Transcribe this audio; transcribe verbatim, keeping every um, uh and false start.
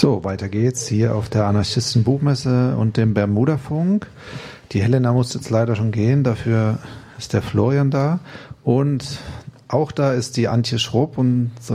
So, weiter geht's hier auf der Anarchisten-Buchmesse und dem Bermuda-Funk. Die Helena muss jetzt leider schon gehen, dafür ist der Florian da. Und auch da ist die Antje Schrupp, und so